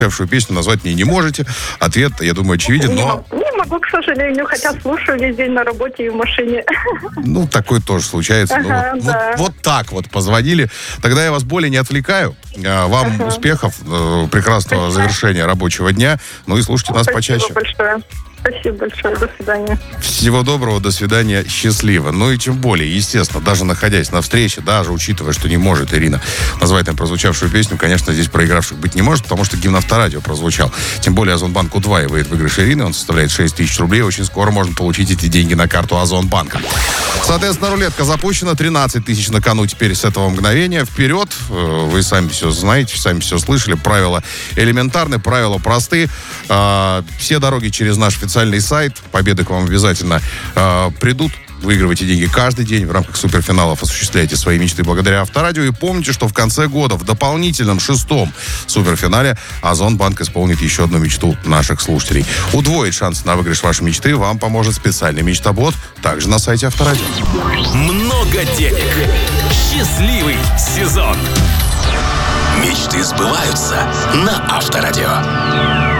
песню назвать мне не можете. Ответ, я думаю, очевиден, но... Не могу, к сожалению, хотя слушаю весь день на работе и в машине. Ну, такое тоже случается. Ага, да. Вот так вот позвонили. Тогда я вас более не отвлекаю. Вам успехов, прекрасного завершения рабочего дня. Ну и слушайте нас почаще. Спасибо большое. Спасибо большое. До свидания. Всего доброго, до свидания, счастливо. Ну и тем более, естественно, даже находясь на встрече, даже учитывая, что не может Ирина назвать нам прозвучавшую песню, конечно, здесь проигравших быть не может, потому что гимн Авторадио прозвучал. Тем более Озонбанк удваивает выигрыш Ирины, он составляет 6 тысяч рублей. Очень скоро можно получить эти деньги на карту Озонбанка. Соответственно, рулетка запущена, 13 тысяч на кону теперь с этого мгновения. Вперед, вы сами все знаете, сами все слышали, правила элементарны, правила просты. Все дороги через наш официальный сайт. Победы к вам обязательно придут. Выигрывайте деньги каждый день. В рамках суперфиналов осуществляйте свои мечты благодаря Авторадио. И помните, что в конце года, в дополнительном 6-м суперфинале, Озонбанк исполнит еще одну мечту наших слушателей. Удвоить шанс на выигрыш вашей мечты вам поможет специальный мечтобот, также на сайте Авторадио. Много денег. Счастливый сезон. Мечты сбываются на Авторадио.